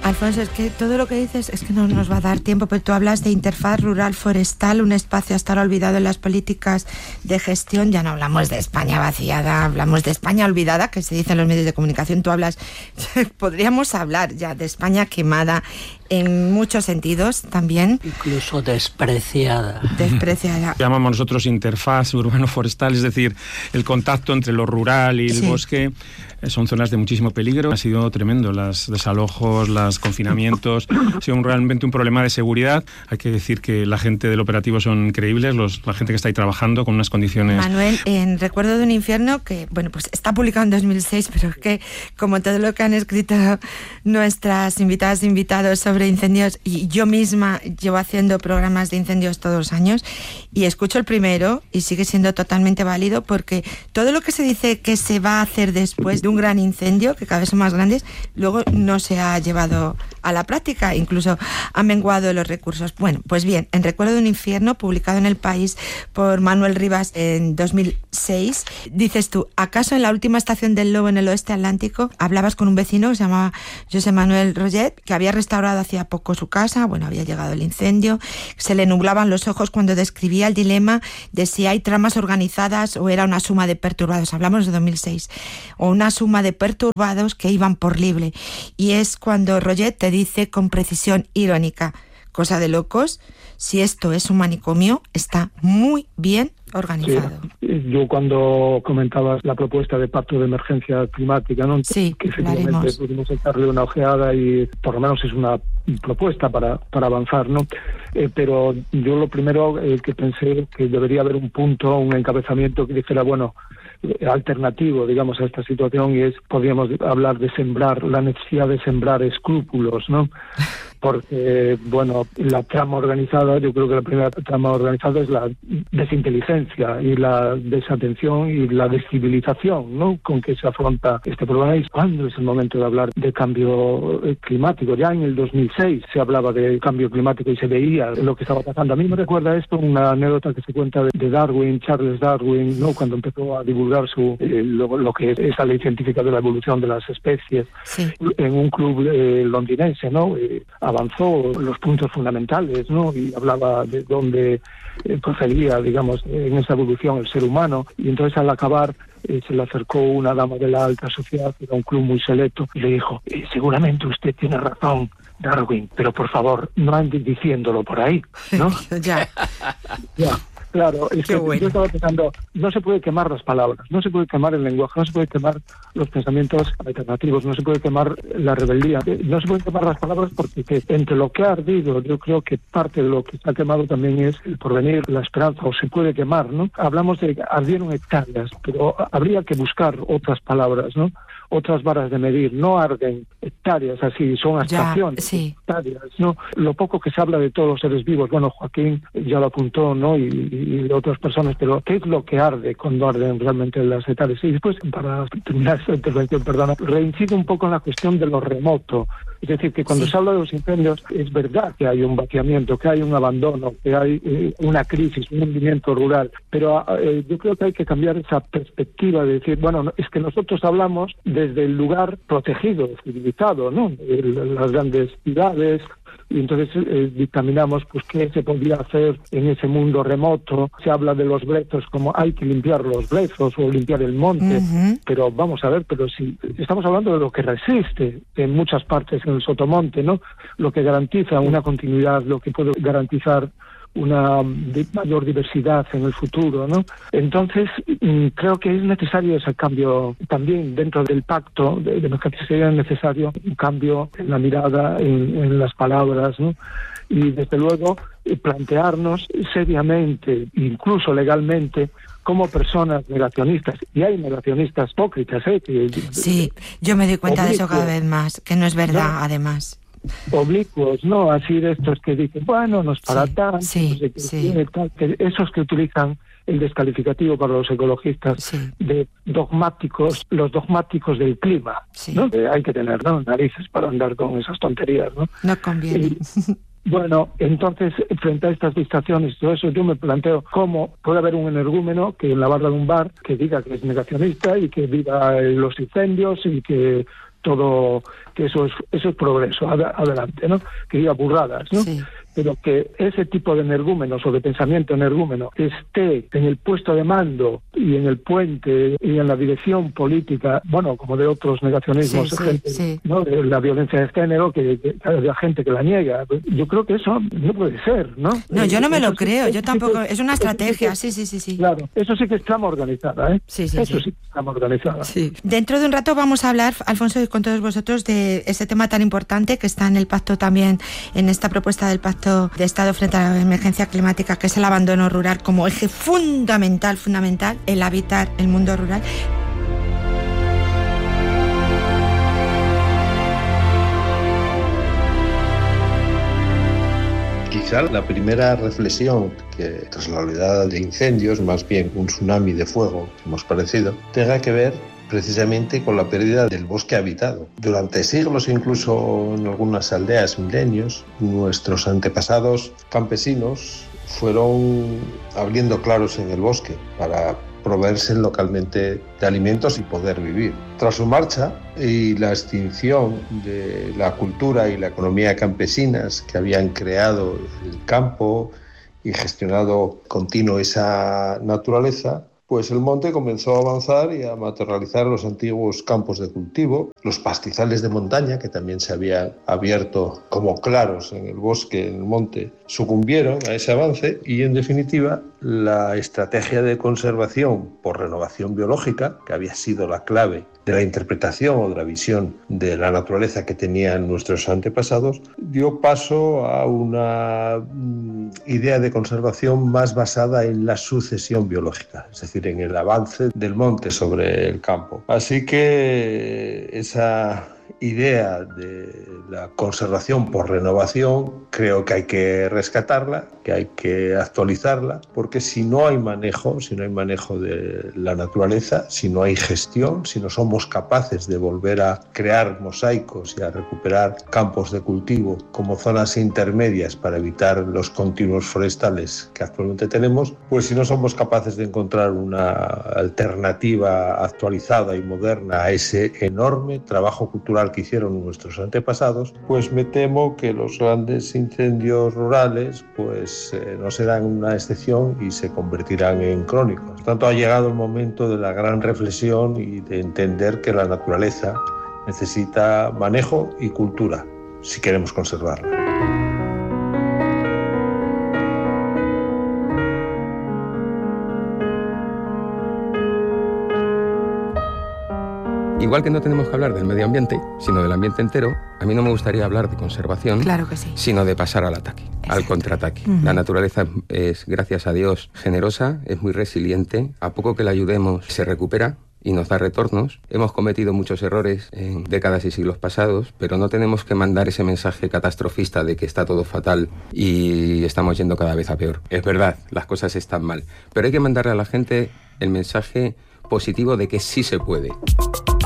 Alfonso, es que todo lo que dices es que no nos va a dar tiempo, pero tú hablas de interfaz rural forestal, un espacio hasta ahora olvidado en las políticas de gestión. Ya no hablamos de España vaciada, hablamos de España olvidada, que se dice en los medios de comunicación. Tú hablas, podríamos hablar ya de España quemada en muchos sentidos también. Incluso despreciada. Despreciada. Llamamos nosotros interfaz urbano-forestal, es decir, el contacto entre lo rural y el bosque. Son zonas de muchísimo peligro. Ha sido tremendo, los desalojos, los confinamientos. Ha sido realmente un problema de seguridad. Hay que decir que la gente del operativo son increíbles, la gente que está ahí trabajando con unas condiciones... Manuel, en Recuerdo de un infierno, que bueno, pues está publicado en 2006, pero es que como todo lo que han escrito nuestras invitadas e invitados sobre incendios, y yo misma llevo haciendo programas de incendios todos los años, y escucho el primero y sigue siendo totalmente válido, porque todo lo que se dice que se va a hacer después de un gran incendio, que cada vez son más grandes, luego no se ha llevado a la práctica, incluso ha menguado los recursos. Bueno, pues bien, en Recuerdo de un infierno, publicado en El País por Manuel Rivas en 2006, dices tú: ¿acaso en la última estación del Lobo en el oeste atlántico hablabas con un vecino que se llamaba José Manuel Roget, que había restaurado hacía poco su casa? Bueno, había llegado el incendio, se le nublaban los ojos cuando describía el dilema de si hay tramas organizadas o era una suma de perturbados. Hablamos de 2006, o una suma de perturbados que iban por libre. Y es cuando Roget te dice con precisión irónica: cosa de locos, si esto es un manicomio, está muy bien organizado. Sí. Yo cuando comentabas la propuesta de pacto de emergencia climática, ¿no? Sí, que efectivamente pudimos echarle una ojeada y por lo menos es una propuesta para avanzar, ¿no? Pero yo lo primero que pensé que debería haber un punto, un encabezamiento que dijera, bueno, alternativo, digamos, a esta situación, y podríamos hablar de sembrar, la necesidad de sembrar escrúpulos, ¿no? Porque, bueno, la trama organizada, yo creo que la primera trama organizada es la desinteligencia y la desatención y la descivilización, ¿no?, con que se afronta este problema. ¿Y cuándo es el momento de hablar de cambio climático? Ya en el 2006 se hablaba de cambio climático y se veía lo que estaba pasando. A mí me recuerda esto una anécdota que se cuenta de Darwin, Charles Darwin, ¿no?, cuando empezó a divulgar lo que es la ley científica de la evolución de las especies, sí, en un club londinense, ¿no? Avanzó los puntos fundamentales, ¿no?, y hablaba de dónde procedía, digamos, en esa evolución el ser humano. Y entonces, al acabar, se le acercó una dama de la alta sociedad, era un club muy selecto, y le dijo: seguramente usted tiene razón, Darwin, pero por favor, no ande diciéndolo por ahí, ¿no? Ya. Claro, es que bueno. Yo estaba pensando, no se puede quemar las palabras, no se puede quemar el lenguaje, no se puede quemar los pensamientos alternativos, no se puede quemar la rebeldía, no se pueden quemar las palabras, porque entre lo que ha ardido, yo creo que parte de lo que se ha quemado también es el porvenir, la esperanza, o se puede quemar, ¿no? Hablamos de ardieron hectáreas, pero habría que buscar otras palabras, ¿no?, otras varas de medir. No arden hectáreas así, son estaciones, sí, hectáreas, ¿no? Lo poco que se habla de todos los seres vivos, bueno, Joaquín ya lo apuntó, ¿no?, y otras personas, pero ¿qué es lo que arde cuando arden realmente las hectáreas? Y después, para terminar esta intervención, reincido un poco en la cuestión de lo remoto. Es decir, que cuando se habla de los incendios, es verdad que hay un vaciamiento, que hay un abandono, que hay una crisis, un hundimiento rural, pero yo creo que hay que cambiar esa perspectiva de decir, bueno, es que nosotros hablamos desde el lugar protegido, civilizado, ¿no?, las grandes ciudades, y entonces dictaminamos pues qué se podría hacer en ese mundo remoto. Se habla de los brezos como hay que limpiar los brezos o limpiar el monte, pero vamos a ver, pero si estamos hablando de lo que resiste en muchas partes en el sotomonte, ¿no?, lo que garantiza una continuidad, lo que puede garantizar una mayor diversidad en el futuro, ¿no? Entonces, creo que es necesario ese cambio también dentro del pacto de emergencia. Sería necesario un cambio en la mirada, en las palabras, ¿no? Y desde luego plantearnos seriamente, incluso legalmente, como personas negacionistas, y hay negacionistas hipócritas, sí, yo me doy cuenta de eso cada vez más, que no es verdad, ¿no?, además. Oblicuos, ¿no? Así de estos que dicen, bueno, no es para tanto, sí, no sé qué, tal, que esos que utilizan el descalificativo para los ecologistas, de dogmáticos, los dogmáticos del clima, ¿no? Hay que tener, ¿no?, narices para andar con esas tonterías, ¿no? No conviene. Bueno, entonces, frente a estas distracciones y todo eso, yo me planteo cómo puede haber un energúmeno que en la barra de un bar que diga que es negacionista y que viva los incendios y que todo, que eso es progreso, adelante, ¿no? Que diga burradas, ¿no? Sí. Pero que ese tipo de energúmenos o de pensamiento energúmeno esté en el puesto de mando y en el puente y en la dirección política, bueno, como de otros negacionismos, ¿no? De la violencia de género, que hay gente que la niega. Yo creo que eso no puede ser, ¿no? No, yo no me lo creo, yo tampoco. Es una estrategia, sí. Claro, eso sí que es trama organizada, ¿eh? Sí. Eso sí que es trama organizada. Sí. Dentro de un rato vamos a hablar, Alfonso, y con todos vosotros, de ese tema tan importante que está en el pacto también, en esta propuesta del pacto de Estado frente a la emergencia climática, que es el abandono rural como eje fundamental, el habitar el mundo rural. Quizá la primera reflexión que, tras la oleada de incendios, más bien un tsunami de fuego que hemos padecido, tenga que ver precisamente con la pérdida del bosque habitado. Durante siglos, incluso en algunas aldeas, milenios, nuestros antepasados campesinos fueron abriendo claros en el bosque para proveerse localmente de alimentos y poder vivir. Tras su marcha y la extinción de la cultura y la economía campesinas que habían creado el campo y gestionado continuo esa naturaleza, pues el monte comenzó a avanzar y a materializar los antiguos campos de cultivo. Los pastizales de montaña, que también se habían abierto como claros en el bosque, en el monte, sucumbieron a ese avance y, en definitiva, la estrategia de conservación por renovación biológica, que había sido la clave de la interpretación o de la visión de la naturaleza que tenían nuestros antepasados, dio paso a una idea de conservación más basada en la sucesión biológica, es decir, en el avance del monte sobre el campo. Así que esa idea de la conservación por renovación creo que hay que rescatarla, que hay que actualizarla, porque si no hay manejo de la naturaleza, si no hay gestión, si no somos capaces de volver a crear mosaicos y a recuperar campos de cultivo como zonas intermedias para evitar los continuos forestales que actualmente tenemos, pues si no somos capaces de encontrar una alternativa actualizada y moderna a ese enorme trabajo cultural que hicieron nuestros antepasados, pues me temo que los grandes incendios rurales pues no serán una excepción y se convertirán en crónicos. Por tanto, ha llegado el momento de la gran reflexión y de entender que la naturaleza necesita manejo y cultura si queremos conservarla. Igual que no tenemos que hablar del medio ambiente, sino del ambiente entero, a mí no me gustaría hablar de conservación, claro que sí, sino de pasar al ataque, al contraataque. La naturaleza es, gracias a Dios, generosa, es muy resiliente. A poco que la ayudemos, se recupera y nos da retornos. Hemos cometido muchos errores en décadas y siglos pasados, pero no tenemos que mandar ese mensaje catastrofista de que está todo fatal y estamos yendo cada vez a peor. Es verdad, las cosas están mal, pero hay que mandarle a la gente el mensaje positivo de que sí se puede.